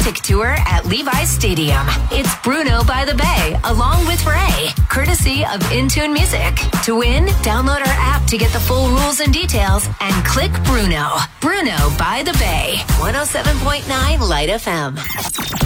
Authentic Tour at Levi's Stadium. It's Bruno by the Bay, along with Ray, courtesy of Intune Music. To win, download our app to get the full rules and details and click Bruno. Bruno by the Bay, 107.9 Light FM.